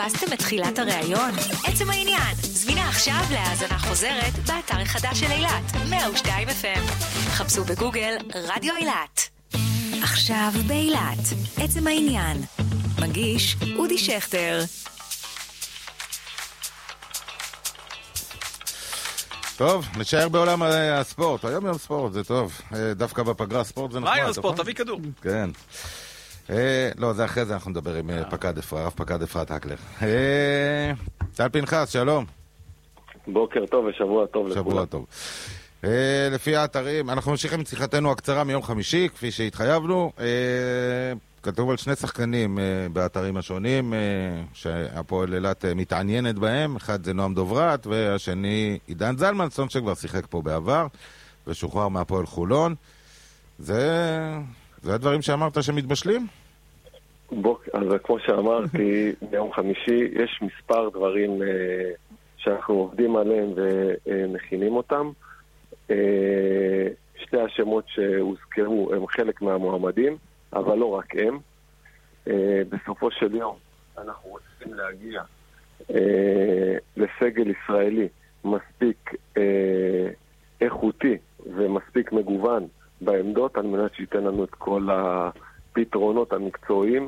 פספסתם את תחילת הראיון? עצם העניין, זמינה עכשיו להאזנה חוזרת באתר החדש של אילת, 102 FM. חפשו בגוגל רדיו אילת. עכשיו באילת, עצם העניין. מגיש אודי שכטר. טוב, נשאר בעולם הספורט. היום יום ספורט, זה טוב. דווקא בפגרה ספורט זה נחמד. מה יום ספורט? תביא כדור. כן. לא, זה אחרי זה אנחנו נדבר עם רב פקד אפרת הקלר. טל פנחס, שלום. בוקר טוב ושבוע טוב לכולם. שבוע טוב. לפי האתרים, אנחנו ממשיכים את שיחתנו הקצרה מיום חמישי, כפי שהתחייבנו. כתוב על שני שחקנים באתרים השונים שהפועל אילת מתעניינת בהם. אחד זה נועם דוברת, והשני עידן זלמנסון שכבר שיחק פה בעבר ושוחרר מהפועל חולון. זה הדברים שאמרת שמתבשלים? אז כמו שאמרתי, ביום חמישי יש מספר דברים שאנחנו עובדים עליהם ומכינים אותם. שתי השמות שהוזכרו הם חלק מהמועמדים, אבל לא רק הם. בסופו של יום אנחנו רוצים להגיע לסגל ישראלי מספיק איכותי ומספיק מגוון בעמדות, על מנת שייתן לנו את כל הפתרונות המקצועיים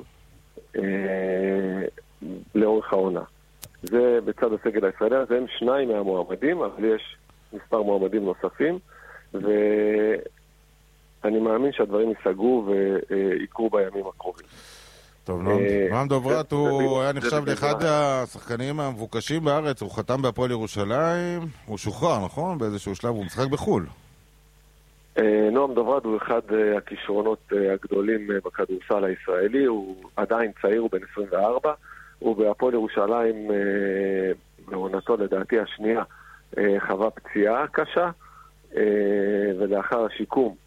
לאורך העונה. זה בצד הסגל הישראלי, אז הם שניים מהמועמדים, אבל יש מספר מועמדים נוספים, ואני מאמין שהדברים ייסגרו ויקרו בימים הקרובים. טוב, נועם דוברת הוא היה נחשב לאחד השחקנים המבוקשים בארץ, הוא חתם בהפועל ירושלים, הוא שוחרר, נכון? באיזשהו שלב הוא משחק בחול. נועם דוברת הוא אחד הכישרונות הגדולים בכדורסל הישראלי, הוא עדיין צעיר, הוא בן 24, הוא בהפועל ירושלים בעונתו לדעתי השנייה חווה פציעה קשה, ולאחר השיקום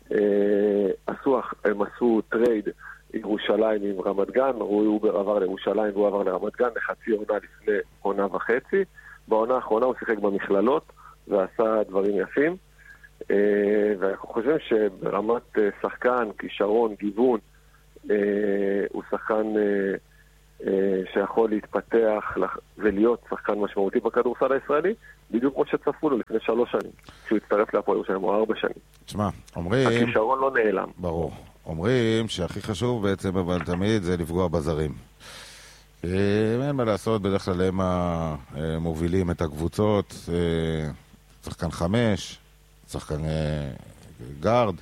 הם עשו טרייד ירושלים עם רמת גן, רועי אובר עבר לירושלים והוא עבר לרמת גן לחצי עונה לפני עונה וחצי. בעונה האחרונה הוא שיחק במכללות ועשה דברים יפים, ואנחנו חושבים שברמת שחקן, כישרון, גיוון, הוא שחקן שיכול להתפתח ולהיות שחקן משמעותי בכדורסל הישראלי, בדיוק כמו שצפו לו לפני 3 שנים, כשהוא הצטרף להפועל ירושלים, או 4 שנים. תשמע, אומרים... הכישרון לא נעלם. ברור. אומרים שהכי חשוב בעצם, אבל תמיד, זה לפגוע בזרים. אין מה לעשות, בדרך כלל הם מובילים את הקבוצות, שחקן 5, שחקן גארד.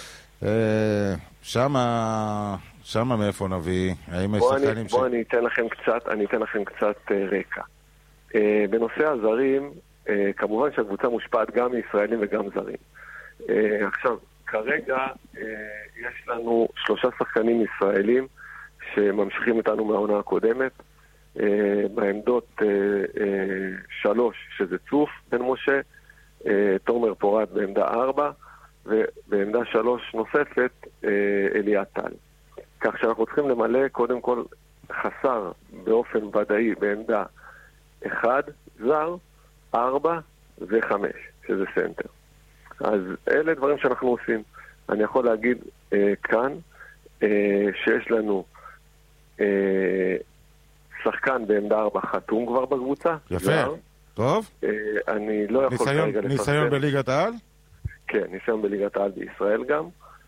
שמה מאיפה נביא? בוא אני אתן לכם קצת רקע. בנושא הזרים, כמובן שהקבוצה מושפעת גם מישראלים וגם זרים. עכשיו, כרגע יש לנו 3 שחקנים ישראלים שממשיכים איתנו מהעונה הקודמת. בעמדות 3, שזה צוף בן משה, תומר פורת בעמדה 4, ובעמדה 3 נוספת אליעד טל. כך שאנחנו צריכים למלא קודם כל חסר באופן ודאי בעמדה 1 זר, 4 ו5, שזה סנטר. אז אלה דברים שאנחנו עושים. אני יכול להגיד כאן שיש לנו שחקן בעמדה 4 חתום כבר בקבוצה. יפה, טוב. אני לא יכול כרגע לפרסם. ניסיון בליגת העל? כן, ניסיון בליגת העל בישראל גם.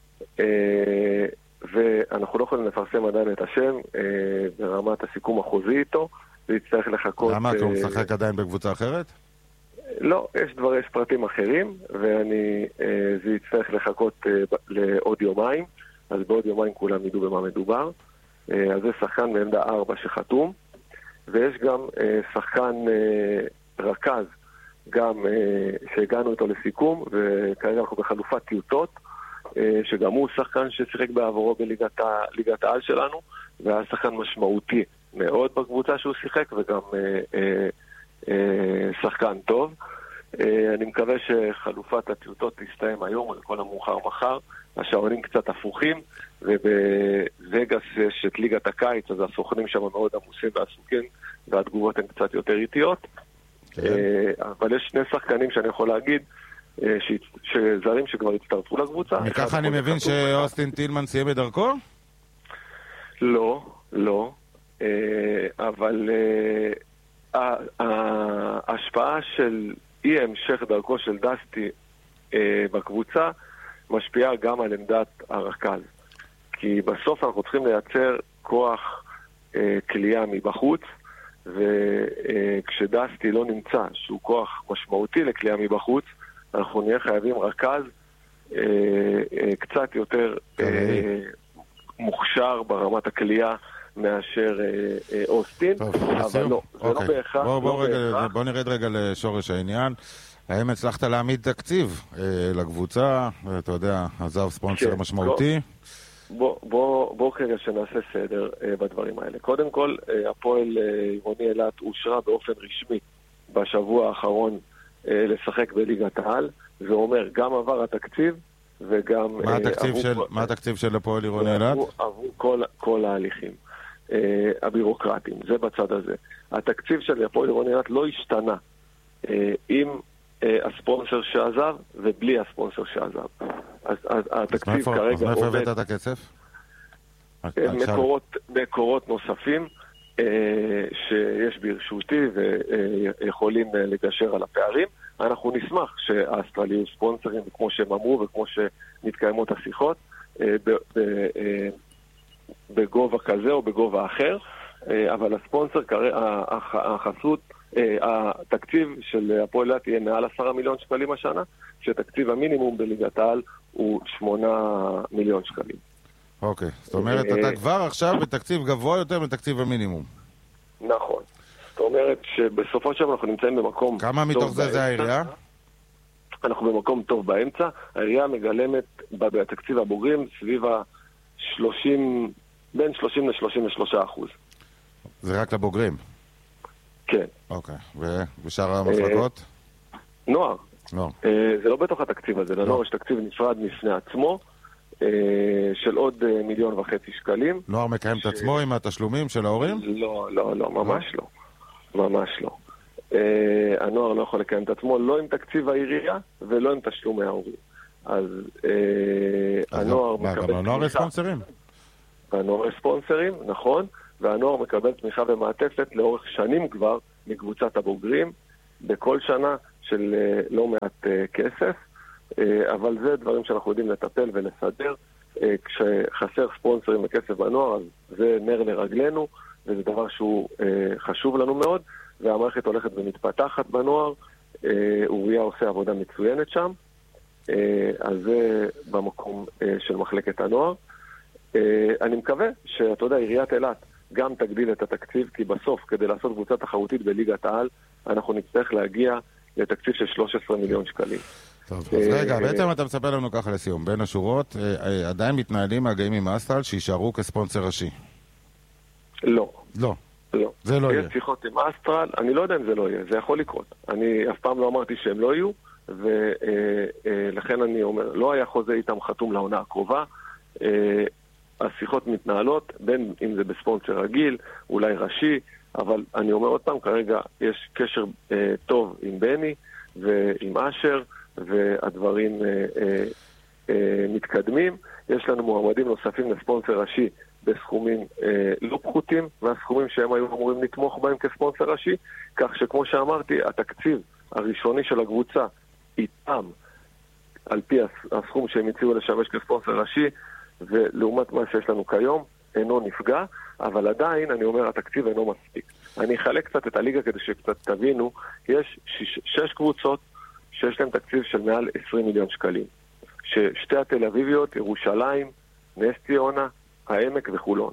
ואנחנו לא יכולים לפרסם עדיין את השם ברמת הסיכום החוזי איתו, ויצטרך לחכות... למה? הוא משחק עדיין בקבוצה אחרת? לא, יש פרטים אחרים, זה יצטרך לחכות לעוד יומיים, אז בעוד יומיים כולם ידעו במה מדובר. אז זה שחקן בעמדה 4 שחתום, ויש גם שחקן רכז, גם שהגענו איתו לסיכום, וכרגע אנחנו בחלופת טיוטות, שגם הוא שחקן ששיחק בעבורו בליגת העל שלנו, והיה שחקן משמעותי מאוד בקבוצה שהוא שיחק, וגם שחקן טוב. אני מקווה שחלופת הטיוטות תסתיים היום, על כל המאוחר מחר. השעונים קצת הפוכים, ובווגאס יש את ליגת הקיץ, אז הסוכנים שם מאוד עמוסים ועסוקים, והתגובות הן קצת יותר איטיות. אבל יש 2 שחקנים שאני יכול להגיד, שזרים שכבר הצטרפו לקבוצה. מכך אני מבין שאוסטין טילמן סיים את דרכו? לא. אבל ההשפעה של אי המשך דרכו של דסטי בקבוצה משפיעה גם על עמדת הרכז. כי בסוף אנחנו צריכים לייצר כוח כלייה מבחוץ, וכשדסטי לא נמצא, שהוא כוח משמעותי לכלייה מבחוץ, אנחנו נהיה חייבים רכז קצת יותר מוכשר ברמת הכלייה מאשר אוסטין. טוב, אבל לא, זה לא בהכרח. בוא נרד רגע לשורש העניין. האם הצלחת להעמיד תקציב לקבוצה? אתה יודע, עזב ספונסר משמעותי. בוא כרגע שנעשה סדר בדברים האלה. קודם כל, הפועל עירוני אילת אושרה באופן רשמי בשבוע האחרון לשחק בליגת העל. זה אומר, גם עבר התקציב וגם... מה התקציב של הפועל עירוני אילת? עברו כל ההליכים הבירוקרטיים, זה בצד הזה. התקציב של הפועל עירוני אילת לא השתנה עם הספונסר שעזב ובלי הספונסר שעזב. אז התקציב כרגע... אז מאיפה הבאת את הכסף? מקורות נוספים שיש ברשותי ויכולים לגשר על הפערים. אנחנו נשמח שהאסטרל יהיו ספונסרים, כמו שהם אמרו וכמו שמתקיימות השיחות, בגובה כזה או בגובה אחר, אבל הספונסר, החסות, התקציב של הפועל אילת יהיה מעל 10 מיליון שקלים השנה, שתקציב המינימום בליגת העל הוא 8 מיליון שקלים. אוקיי, זאת אומרת, אתה כבר עכשיו בתקציב גבוה יותר מתקציב המינימום. נכון. זאת אומרת שבסופו של דבר אנחנו נמצאים במקום... כמה מתוך זה העירייה? אנחנו במקום טוב באמצע. העירייה מגלמת בתקציב הבוגרים סביב בין 30 ל-33%. זה רק לבוגרים? כן. אוקיי. ובשאר המפלגות? נוער. זה לא בתוך התקציב הזה. לנוער יש תקציב נפרד בפני עצמו, של עוד 1.5 מיליון שקלים. נוער מקיים את עצמו עם התשלומים של ההורים? לא, ממש לא. ממש לא. הנוער לא יכול לקיים את עצמו, לא עם תקציב העירייה ולא עם תשלומי ההורים. אז הנוער מקבל... גם הנוער יש ספונסרים? הנוער יש ספונסרים, נכון, והנוער מקבל תמיכה ומעטפת לאורך שנים כבר מקבוצת הבוגרים, בכל שנה של לא מעט כסף, אבל זה דברים שאנחנו יודעים לטפל ולסדר. כשחסר ספונסרים וכסף בנוער, אז זה נר לרגלנו, וזה דבר שהוא חשוב לנו מאוד, והמערכת הולכת ומתפתחת בנוער. אוריה עושה עבודה מצוינת שם, אז זה במקום של מחלקת הנוער. אני מקווה שאתה יודע, עיריית אילת גם תגדיל את התקציב, כי בסוף, כדי לעשות קבוצה תחרותית בליגת העל, אנחנו נצטרך להגיע לתקציב של 13 מיליון שקלים. טוב, אז רגע, בעצם אתה מספר לנו ככה לסיום, בין השורות, עדיין מתנהלים מהגעים עם אסטרל שישארו כספונסר ראשי? לא. לא. זה לא יהיה. יש שיחות עם אסטרל, אני לא יודע אם זה לא יהיה, זה יכול לקרות. אני אף פעם לא אמרתי שהם לא יהיו, ולכן אני אומר, לא היה חוזה איתם חתום לעונה הקרובה. השיחות מתנהלות, בין אם זה בספונסר רגיל, אולי ראשי, אבל אני אומר עוד פעם, כרגע יש קשר טוב עם בני ועם אשר, והדברים מתקדמים. יש לנו מועמדים נוספים לספונסר ראשי בסכומים לא פחותים מהסכומים שהם היו אמורים לתמוך בהם כספונסר ראשי, כך שכמו שאמרתי, התקציב הראשוני של הקבוצה איתם על פי הסכום שהם הציעו לשמש כספונסר ראשי, ולעומת מה שיש לנו כיום אינו נפגע, אבל עדיין אני אומר התקציב אינו מספיק. אני אחלק קצת את הליגה כדי שקצת תבינו. יש 6 קבוצות שיש להם תקציב של מעל 20 מיליון שקלים, ששתי התל אביביות, ירושלים, נס ציונה, העמק וחולון,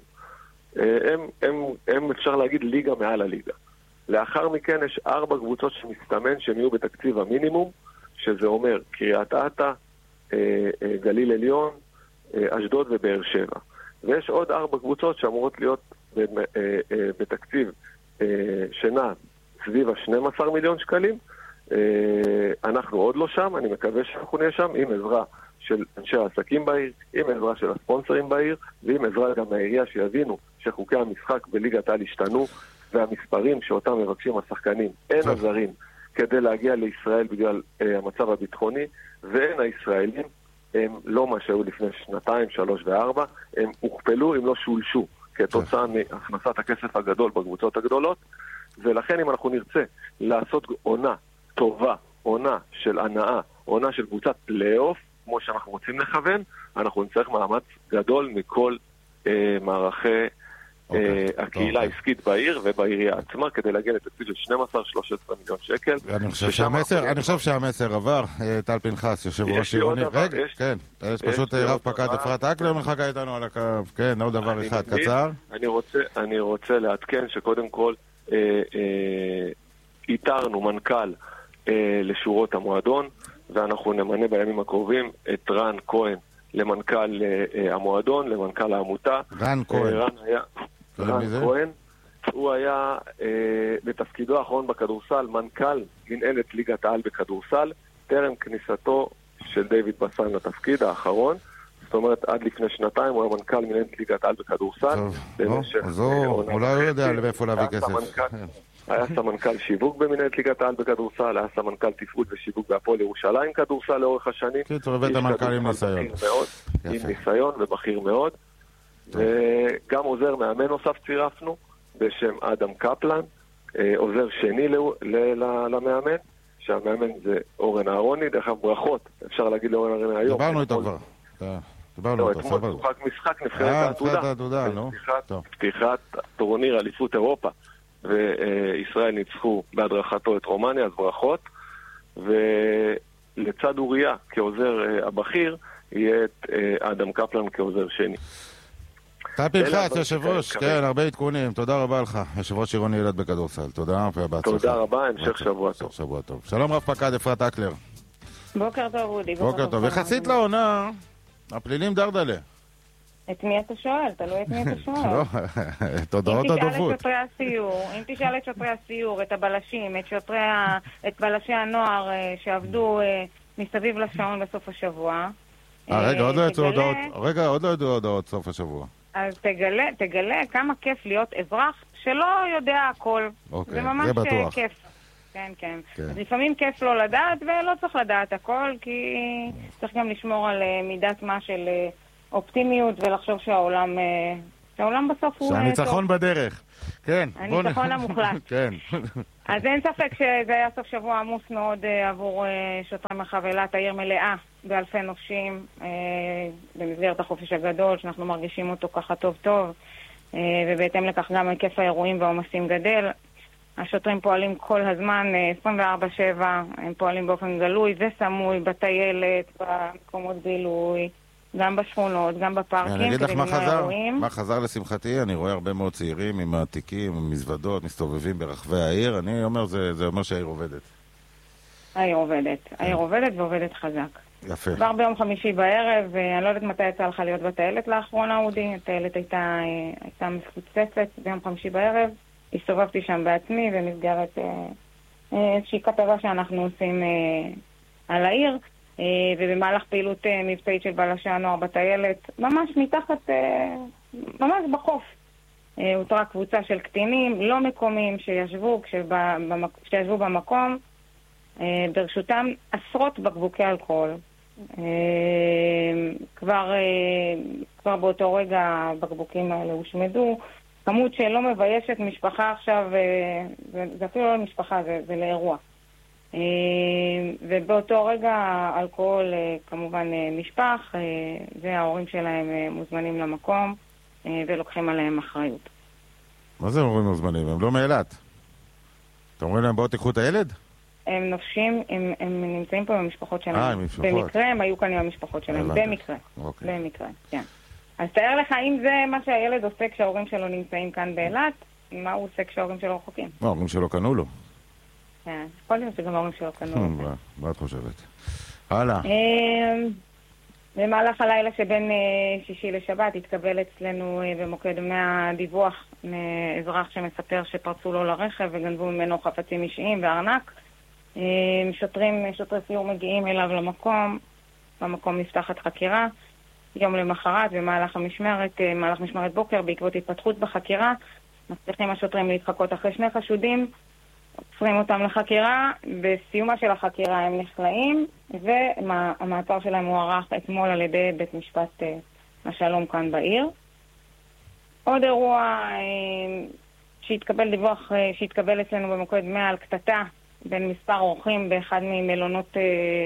הם אפשר להגיד ליגה מעל הליגה. לאחר מכן יש 4 קבוצות שמסתמן שהם יהיו בתקציב המינימום, שזה אומר קריית אתא, גליל עליון, אשדוד ובאר שבע. ויש עוד 4 קבוצות שאמורות להיות בתקציב שנע סביב ה-12 מיליון שקלים. אנחנו עוד לא שם, אני מקווה שאנחנו נהיה שם עם עזרה של אנשי העסקים בעיר, עם עזרה של הספונסרים בעיר, ועם עזרה גם מהעירייה שיבינו שחוקי המשחק בליגת העל השתנו, והמספרים שאותם מבקשים השחקנים אין עזרים כדי להגיע לישראל בגלל המצב הביטחוני, ואין הישראלים הם לא מה שהיו לפני 2, 3 ו4, הם הוכפלו אם לא שולשו. כתוצאה מהכנסת הכסף הגדול בקבוצות הגדולות, ולכן אם אנחנו נרצה לעשות עונה טובה, עונה של הנאה, עונה של קבוצת פלייאוף, כמו שאנחנו רוצים לכוון, אנחנו נצטרך מאמץ גדול מכל מערכי הקהילה העסקית בעיר ובעירייה עצמה, כדי להגיע לתקציב של 12-13 מיליון שקל. אני חושב שהמסר עבר. טל פנחס, יושב ראש עירוני. רגע, כן, יש פשוט רב פקד אפרת אקלר מחכה איתנו על הקו. כן, עוד דבר אחד קצר. אני רוצה לעדכן שקודם כל איתרנו מנכ"ל לשורות המועדון, ואנחנו נמנה בימים הקרובים את רן כהן למנכ"ל המועדון, למנכ"ל העמותה. רן כהן. רן כהן, הוא היה בתפקידו האחרון בכדורסל, מנכ"ל מנהלת ליגת העל בכדורסל, טרם כניסתו של דיוויד בסן לתפקיד האחרון. זאת אומרת, עד לפני שנתיים הוא היה מנכ"ל מנהלת ליגת העל בכדורסל. אז אולי הוא יודע לאיפה להביא כסף. היה סמנכ"ל שיווק במנהלת ליגת העל בכדורסל, היה סמנכ"ל תפעול ושיווק בהפועל ירושלים כדורסל לאורך השנים. קיצור, הבאת המנכ"ל עם ניסיון. עם ניסיון ובכיר מאוד. וגם עוזר מאמן נוסף צירפנו, בשם אדם קפלן, עוזר שני למאמן, שהמאמן זה אורן אהרוני. דרך אגב, ברכות, אפשר להגיד לאורן אהרוני היום. דיברנו איתו כבר. דיברנו איתו, סבבה. אתמול משחק נבחרת העתודה. פתיחת טורניר אליפות אירופה. וישראל ניצחו בהדרכתו את רומניה, אז ברכות. ולצד אוריה כעוזר הבכיר, יהיה את אדם קפלן כעוזר שני. טל פנחס, יושב ראש, כן, הרבה עדכונים, תודה רבה לך, יושב ראש עירוני ילד בכדורסל, תודה ובהצלחה. תודה רבה, המשך שבוע טוב. שבוע טוב. שלום רב פקד אפרת אקלר. בוקר טוב אודי. בוקר טוב, יחסית לעונה, הפלילים דרדלה. את מי אתה שואל? תלוי את מי אתה שואל. לא, את הודעות הדוברות. אם תשאל את שוטרי הסיור, את הבלשים, את בלשי הנוער שעבדו מסביב לשעון בסוף השבוע. רגע, עוד לא ידעו הודעות סוף השבוע. אז תגלה כמה כיף להיות אזרח שלא יודע הכל. זה ממש כיף. כן. אז לפעמים כיף לא לדעת, ולא צריך לדעת הכל, כי צריך גם לשמור על מידת מה של אופטימיות, ולחשוב שהעולם בסוף הוא... שהניצחון בדרך. כן. הניצחון המוחלט. כן. אז אין ספק שזה היה סוף שבוע עמוס מאוד עבור שוטרי מרחב אילת. העיר מלאה באלפי נושים במסגרת החופש הגדול, שאנחנו מרגישים אותו ככה טוב, ובהתאם לכך גם היקף האירועים והעומסים גדל. השוטרים פועלים כל הזמן, 24/7, הם פועלים באופן גלוי וסמוי, בטיילת, במקומות בילוי, גם בשכונות, גם בפארקים. אני אגיד לך מה חזר לשמחתי, אני רואה הרבה מאוד צעירים עם העתיקים, עם מזוודות, מסתובבים ברחבי העיר, אני אומר, זה אומר שהעיר עובדת. העיר עובדת ועובדת חזק. יפה. כבר ביום חמישי בערב, אני לא יודעת מתי יצא לך להיות בטיילת לאחרונה, אודי, הטיילת הייתה מפוצצת ביום חמישי בערב, הסתובבתי שם בעצמי במסגרת איזושהי כתבה שאנחנו עושים על העיר, ובמהלך פעילות מבצעית של בלשי הנוער בטיילת, ממש מתחת, ממש בחוף, הותרה קבוצה של קטינים לא מקומיים שישבו במקום, ברשותם עשרות בקבוקי אלכוהול. כבר באותו רגע הבקבוקים האלה הושמדו, כמות שלא מביישת משפחה עכשיו, זה אפילו לא משפחה, זה לאירוע. ובאותו רגע אלכוהול כמובן נשפך, וההורים שלהם מוזמנים למקום ולוקחים עליהם אחריות. מה זה ההורים מוזמנים? הם לא מאילת. אתם אומרים להם בואו תיקחו את הילד? הם נופשים, הם נמצאים פה במשפחות שלהם. במקרה הם היו כאן עם המשפחות שלהם. במקרה, כן. אז תאר לך אם זה מה שהילד עושה כשההורים שלו נמצאים כאן באילת, מה הוא עושה כשההורים שלו רחוקים? ההורים שלו קנו לו. כן, יכול להיות שגם ההורים שלו קנו לו. מה את חושבת? הלאה. במהלך הלילה שבין שישי לשבת התקבל אצלנו במוקד 100 דיווח מאזרח שמספר שפרצו לו לרכב וגנבו ממנו חפצים אישיים וארנק. שוטרי סיור מגיעים אליו למקום, במקום נפתחת חקירה. יום למחרת במהלך משמרת בוקר, בעקבות התפתחות בחקירה, מצליחים השוטרים להתחקות אחרי שני חשודים, עוצרים אותם לחקירה, בסיומה של החקירה הם נכלאים, והמעצר שלהם הוארך אתמול על ידי בית משפט השלום כאן בעיר. עוד אירוע שהתקבל דיווח, שהתקבל אצלנו במוקד 100 על קטטה בין מספר אורחים באחד ממלונות,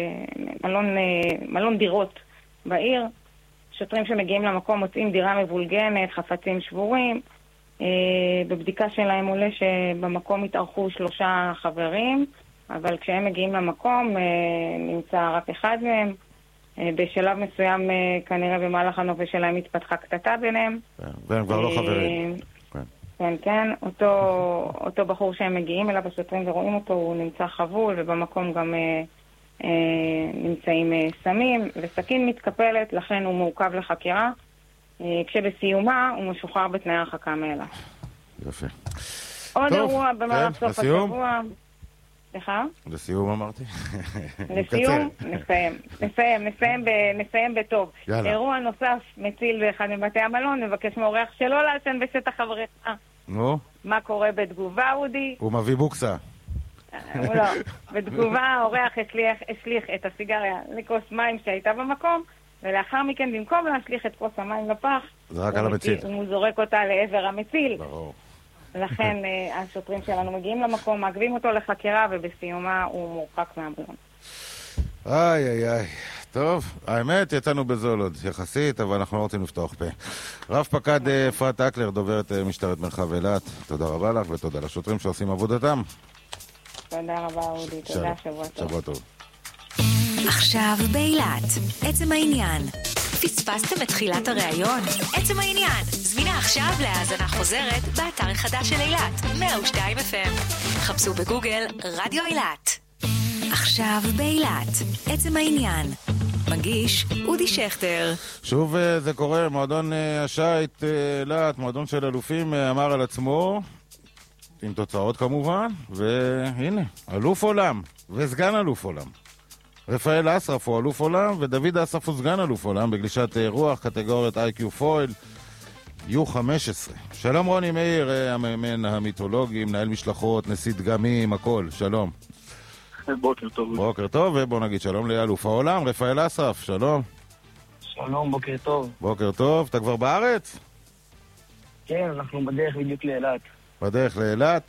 מלון דירות בעיר. שוטרים שמגיעים למקום מוצאים דירה מבולגנת, חפצים שבורים. בבדיקה שלהם עולה שבמקום התארחו 3 חברים, אבל כשהם מגיעים למקום נמצא רק אחד מהם. בשלב מסוים כנראה במהלך הנופש שלהם התפתחה קטטה ביניהם. והם כבר לא חברים. כן. אותו בחור שהם מגיעים אליו, השוטרים ורואים אותו, הוא נמצא חבול, ובמקום גם נמצאים סמים, וסכין מתקפלת, לכן הוא מעוכב לחקירה, כשבסיומה הוא משוחרר בתנאי הרחקה מאליו. יפה. עוד אירוע במהלך סוף השבוע. סליחה? לסיום אמרתי. לסיום? נסיים בטוב. אירוע נוסף מציל באחד מבתי המלון, מבקש מאורח שלא לעשן בשטח הבריכה. נו? מה קורה בתגובה, אודי? הוא מביא בוקסה. לא. בתגובה האורח השליך את הסיגריה לכוס מים שהייתה במקום, ולאחר מכן במקום להשליך את כוס המים לפח, זרק על המציל. הוא זורק אותה לעבר המציל. ברור. לכן השוטרים שלנו מגיעים למקום, מעכבים אותו לחקירה, ובסיומה הוא מורחק מהמלון. איי. טוב, האמת, יצאנו בזול עוד יחסית, אבל אנחנו לא רוצים לפתוח פה. רב פקד אפרת אקלר, דוברת משטרת מרחב אילת, תודה רבה לך ותודה לשוטרים שעושים עבודתם. תודה רבה, אודי. תודה, שבוע טוב. שבוע טוב. עכשיו באילת, עצם העניין. פספסתם את תחילת הראיון? עצם העניין. זמינה עכשיו להאזנה חוזרת באתר החדש של אילת, 102 FM. חפשו בגוגל רדיו אילת. עכשיו באילת, עצם העניין. מגיש אודי שכטר. שוב זה קורה, מועדון השייט אילת, מועדון של אלופים, אמר על עצמו, עם תוצאות כמובן, והנה, אלוף עולם וסגן אלוף עולם. רפאל אסרף הוא אלוף עולם, ודוד אסרף הוא סגן אלוף עולם בגלישת רוח, קטגוריית איי-קיו פויל, U15. שלום רוני מאיר, המאמן המיתולוגי, מנהל משלחות, נשיא דגמים, הכל, שלום. בוקר טוב. בוקר טוב, ובוא נגיד שלום לאלוף העולם, רפאל אסרף, שלום. שלום, בוקר טוב. בוקר טוב, אתה כבר בארץ? כן, אנחנו בדרך בדיוק לאילת. בדרך לאילת.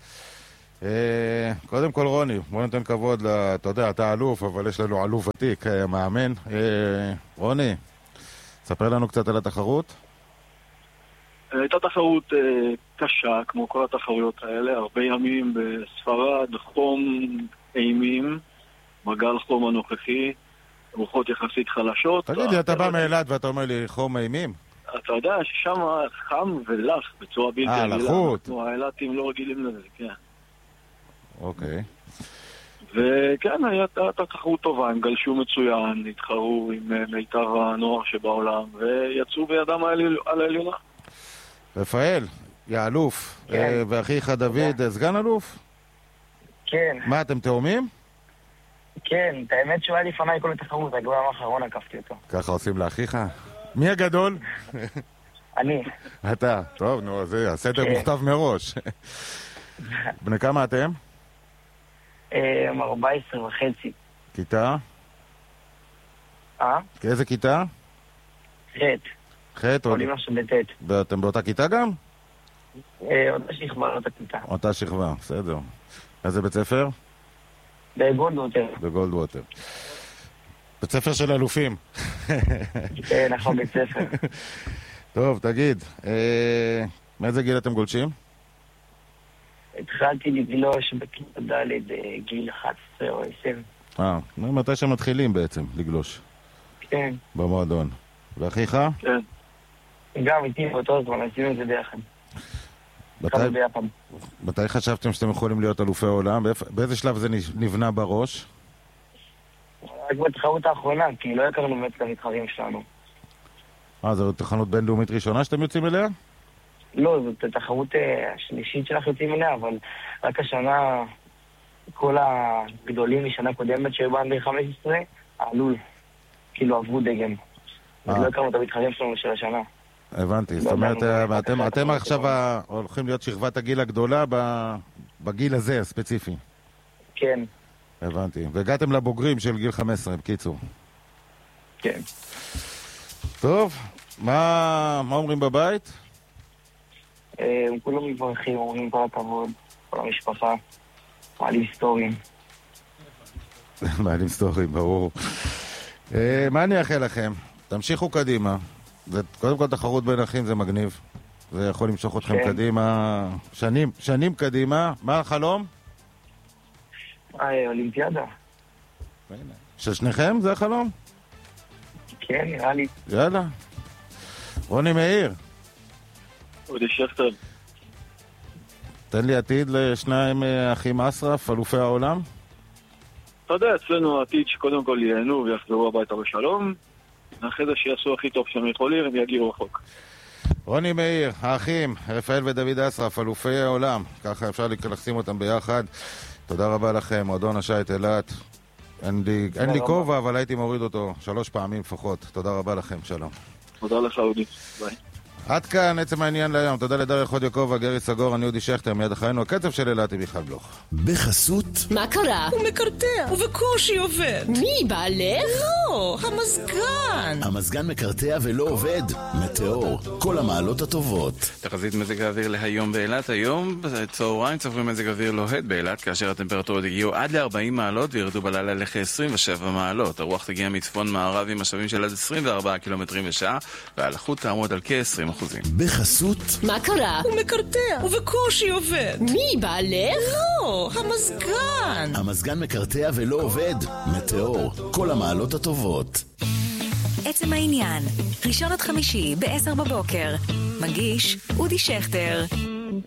קודם כל רוני, בוא ניתן כבוד, אתה יודע, אתה אלוף, אבל יש לנו אלוף ותיק, מאמן. רוני, ספר לנו קצת על התחרות. הייתה תחרות קשה, כמו כל התחרויות האלה, הרבה ימים בספרד, חום אימים, מגל חום הנוכחי, רוחות יחסית חלשות. תגיד, אתה בא מאילת ואתה אומר לי חום אימים? אתה יודע ששם חם ולח בצורה בלתי רגילה. לחוט. אנחנו האילתים לא רגילים לזה, כן. אוקיי. וכן, הייתה תחרות טובה, הם גלשו מצוין, התחרו עם מיטב הנוער שבעולם, ויצאו בידם על העליונה. רפאל, יא אלוף, כן. ואחיך דוד, סגן אלוף? כן. מה, אתם תאומים? כן, את האמת שהוא היה לפניי כל התחרות, רק ביום האחרון עקפתי אותו. ככה עושים לאחיך? מי הגדול? אני. אתה, טוב, נו, זה הסדר מוכתב מראש. בני כמה אתם? 14 וחצי. כיתה? איזה כיתה? ח' עולים עכשיו בט'. ואתם באותה כיתה גם? אותה שכבה, אותה כיתה. אותה שכבה, בסדר. איזה בית ספר? בגולדווטר. בגולדווטר. בית ספר של אלופים. נכון, בית ספר. טוב, תגיד, מאיזה גיל אתם גולשים? התחלתי לגלוש בכיתה ד' גיל 11 או 10. מתי שמתחילים בעצם לגלוש? כן. במועדון. ואחיך? כן. גם איתי באותו זמן, עשינו את זה ביחד. מתי חשבתם שאתם יכולים להיות אלופי העולם? באיזה שלב זה נבנה בראש? רק בתחרות האחרונה, כי לא הכרנו באמת את המתחרים שלנו. זו תחרות בינלאומית ראשונה שאתם יוצאים אליה? לא, זאת תחרות השלישית שלך יוצאים אליה, אבל רק השנה, כל הגדולים משנה קודמת שהיו בענדי 15, עלו, כאילו עברו דגם. אז לא הכרנו את המתחרים שלנו של השנה. הבנתי, זאת אומרת, אתם עכשיו הולכים להיות שכבת הגיל הגדולה בגיל הזה הספציפי. כן. הבנתי, והגעתם לבוגרים של גיל 15, בקיצור. כן. טוב, מה אומרים בבית? כולם מברכים, אומרים כל הכבוד, כל המשפחה, מעלים סטורים. מעלים סטורים, ברור. מה אני אאחל לכם? תמשיכו קדימה. קודם כל תחרות בין אחים זה מגניב. זה יכול למשוך אתכם קדימה, שנים קדימה. מה החלום? אולימפיאדה. של שניכם זה החלום? כן, נראה לי. יאללה. רוני מאיר. אודי שכטר. תן לי עתיד לשניים אחים אסרף, אלופי העולם. אתה יודע, אצלנו העתיד שקודם כל ייהנו ויחזרו הביתה בשלום, אחרי זה שיעשו הכי טוב שהם יכולים, הם יגיעו רחוק. רוני מאיר, האחים, רפאל ודוד אסרף, אלופי העולם, ככה אפשר לשים אותם ביחד. תודה רבה לכם, מועדון השייט אילת. אין לי כובע, אבל הייתי מוריד אותו 3 פעמים לפחות. תודה רבה לכם, שלום. תודה לך, אודי. ביי. עד כאן עצם העניין להיום. תודה לדריה חודיוקוב, גרי סגור, אני אודי שכטר, מיד אחרינו הקצב של אילת עם מיכל בלוך. בחסות מה קרה? הוא מקרטע, ובקושי עובד. מי, בעלך? לא, המזגן. המזגן מקרטע ולא עובד. מטאור, כל המעלות הטובות. תחזית מזג האוויר להיום באילת. היום בצהריים צפוי מזג אוויר לוהט באילת, כאשר הטמפרטורות הגיעו עד ל-40 מעלות וירדו בלילה לכ-27 מעלות. הרוח תגיע מצפון מערב עם משאבים של עד 24 קילומטרים בשעה, והלחות תעמוד על כ-20%. בחסות מה קרה? הוא מקרטע, ובקושי עובד. מי, בעלך? לא, המזגן. המזגן מקרטע ולא עובד. מטאור, כל המעלות הטובות. עצם העניין, ראשון עד חמישי ב-10 בבוקר. מגיש אודי שכטר.